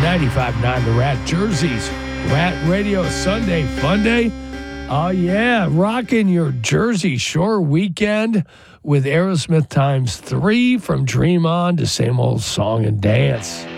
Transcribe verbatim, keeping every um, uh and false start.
ninety-five point nine The Rat, Jersey's Rat Radio Sunday Fun Day. Oh, yeah, rocking your Jersey Shore weekend with Aerosmith times three from Dream On to Same Old Song and Dance.